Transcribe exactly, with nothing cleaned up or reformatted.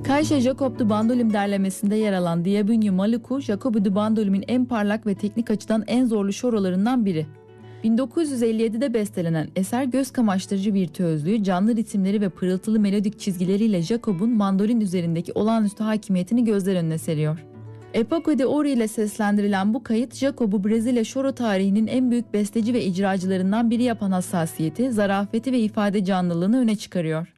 Caixa Jacob de Bandolm derlemesinde yer alan Diabunyi Maluku, Jacob de Bandolm'ün en parlak ve teknik açıdan en zorlu şorolarından biri. bin dokuz yüz elli yedide bestelenen eser göz kamaştırıcı virtüözlüğü, canlı ritimleri ve pırıltılı melodik çizgileriyle Jacob'un mandolin üzerindeki olağanüstü hakimiyetini gözler önüne seriyor. Epoca de Ouro ile seslendirilen bu kayıt, Jacob'u Brezilya şoro tarihinin en büyük besteci ve icracılarından biri yapan hassasiyeti, zarafeti ve ifade canlılığını öne çıkarıyor.